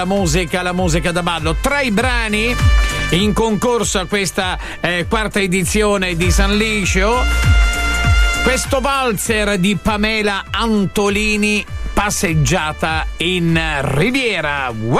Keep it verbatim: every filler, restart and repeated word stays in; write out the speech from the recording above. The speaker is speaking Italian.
La musica, la musica da ballo. Tra i brani in concorso a questa eh, quarta edizione di San Liscio, questo valzer di Pamela Antolini, Passeggiata in Riviera. Wow!